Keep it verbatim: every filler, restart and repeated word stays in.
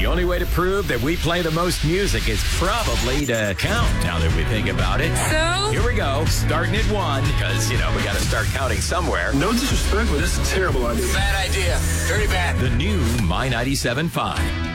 only way to prove that we play the most music is probably to count, now that we think about it. So? Here we go, starting at one, because, you know, we got to start counting somewhere. No disrespect, but this is a terrible idea. Bad idea. Very bad. The new My ninety-seven point five.